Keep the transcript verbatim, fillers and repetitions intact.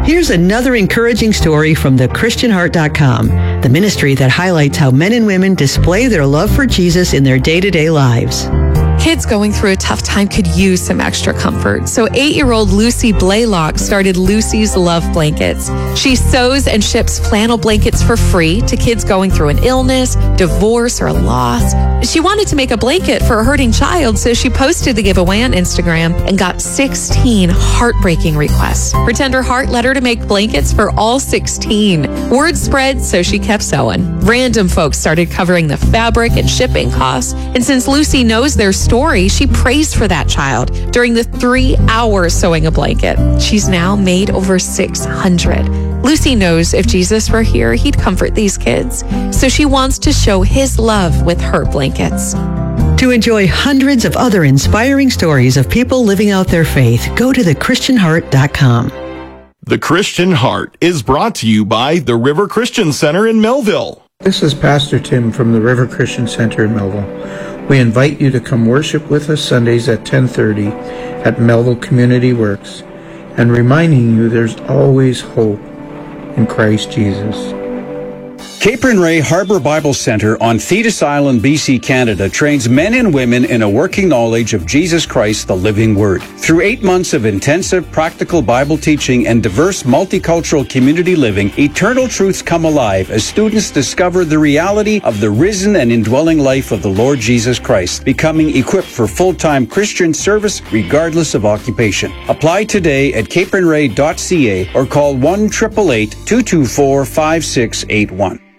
Here's another encouraging story from the Christian Heart dot com, the ministry that highlights how men and women display their love for Jesus in their day-to-day lives. Kids going through a tough time could use some extra comfort. So eight-year-old Lucy Blaylock started Lucy's Love Blankets. She sews and ships flannel blankets for free to kids going through an illness, divorce, or loss. She wanted to make a blanket for a hurting child, so she posted the giveaway on Instagram and got sixteen heartbreaking requests. Her tender heart led her to make blankets for all sixteen. Word spread, so she kept sewing. Random folks started covering the fabric and shipping costs, and since Lucy knows their story, she prays for that child during the three hours sewing a blanket. She's now made over six hundred. Lucy knows if Jesus were here, he'd comfort these kids. So she wants to show his love with her blankets. To enjoy hundreds of other inspiring stories of people living out their faith, go to the Christian Heart dot com. The Christian Heart is brought to you by the River Christian Center in Melville. This is Pastor Tim from the River Christian Center in Melville. We invite you to come worship with us Sundays at ten thirty at Melville Community Works, and reminding you there's always hope in Christ Jesus. Capron Ray Harbor Bible Center on Thetis Island, B C, Canada trains men and women in a working knowledge of Jesus Christ, the living Word. Through eight months of intensive practical Bible teaching and diverse multicultural community living, eternal truths come alive as students discover the reality of the risen and indwelling life of the Lord Jesus Christ, becoming equipped for full-time Christian service regardless of occupation. Apply today at capron ray dot c a or call one eight eight eight, two two four, five six eight one.